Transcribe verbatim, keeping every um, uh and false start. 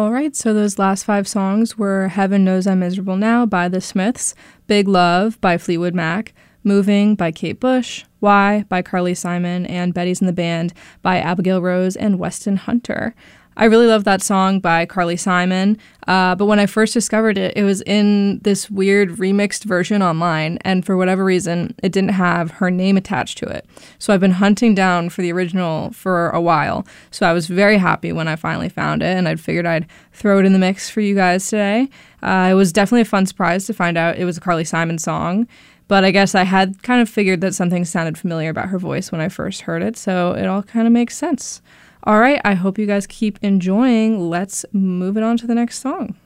All right, so those last five songs were Heaven Knows I'm Miserable Now by The Smiths, Big Love by Fleetwood Mac, Moving by Kate Bush, Why by Carly Simon, and Betty's in the Band by Abigail Rose and Weston Hunter. I really love that song by Carly Simon, uh, but when I first discovered it, it was in this weird remixed version online, and for whatever reason, it didn't have her name attached to it. So I've been hunting down for the original for a while, so I was very happy when I finally found it, and I figured I'd throw it in the mix for you guys today. Uh, it was definitely a fun surprise to find out it was a Carly Simon song, but I guess I had kind of figured that something sounded familiar about her voice when I first heard it, so it all kind of makes sense. All right, I hope you guys keep enjoying. Let's move it on to the next song.